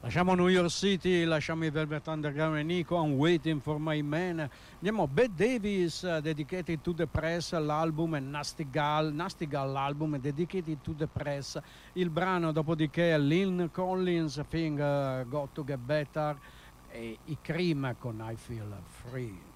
Lasciamo New York City, lasciamo i Velvet Underground e Nico, I'm Waiting for My Man. Andiamo a Bette Davis, Dedicated to the Press, l'album è Nasty Gal, l'album è Dedicated to the Press. Il brano dopodiché è Lynn Collins, Thing Got to Get Better, e i Cream con I Feel Free.